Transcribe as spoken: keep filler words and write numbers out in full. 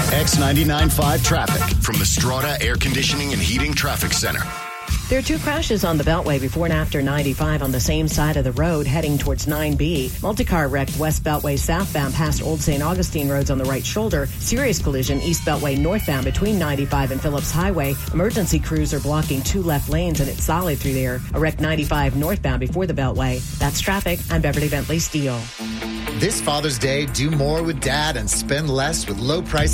X ninety-nine point five traffic from the Strata Air Conditioning and Heating Traffic Center. There are two crashes on the Beltway before and after ninety-five on the same side of the road heading towards nine B. Multicar wrecked West Beltway southbound past Old Saint Augustine roads on the right shoulder. Serious collision East Beltway northbound between ninety-five and Phillips Highway. Emergency crews are blocking two left lanes and it's solid through there. A wreck ninety-five northbound before the Beltway. That's traffic. I'm Beverly Bentley Steele. This Father's Day, do more with Dad and spend less with low prices.